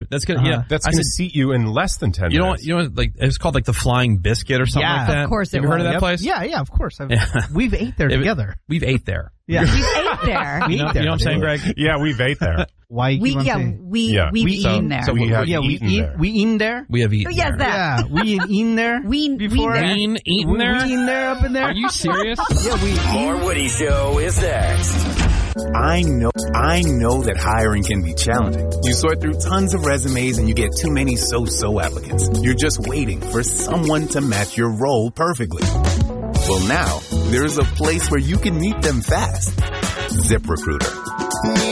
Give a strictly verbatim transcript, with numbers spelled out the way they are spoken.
That's gonna, Uh-huh. yeah. That's I going to said, seat you in less than ten you know minutes. what, you know what, like, it's called like the Flying Biscuit or something Yeah. like that. Of course it Have you heard of was. that Yep. place? Yeah, yeah, of course. I've, Yeah. We've ate there It- together. We've ate there. Yeah. We ate there. We You know, ate there. you know what I'm saying, Greg? Yeah, we've ate there. Why you We keep on yeah saying- we Yeah. we've We eaten eat- there. So we have yeah, we eaten eat, there. we eaten there. We have eaten Yes, there. that. Yeah, we eaten there. We- we before. there. Eaten, eaten we, there? We eaten there up in there. Are you serious? Yeah, we. More Woody Show is next. I know, I know that hiring can be challenging. You sort through tons of resumes and you get too many so-so applicants. You're just waiting for someone to match your role perfectly. Well, now there's a place where you can meet them fast. ZipRecruiter.